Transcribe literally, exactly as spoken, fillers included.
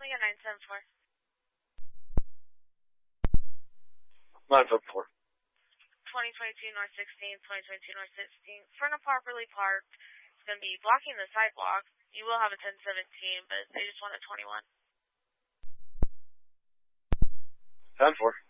we got nine seven four. nine seven four. twenty twenty-two North sixteenth, twenty twenty-two North sixteenth. For improperly parked, it's going to be blocking the sidewalk. You will have a ten seventeen, but they just want a twenty-one. ten four.